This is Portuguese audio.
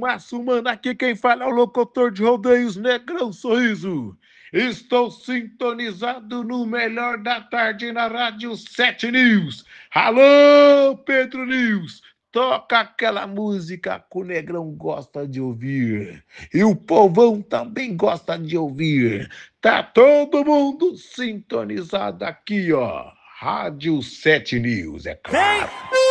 massa humana, aqui quem fala é o locutor de rodeios Negrão Sorriso. Estou sintonizado no melhor da tarde na Rádio 7 News. Alô, Pedro News! Toca aquela música que o Negrão gosta de ouvir. E o povão também gosta de ouvir. Tá todo mundo sintonizado aqui, ó. Rádio 7 News, é claro.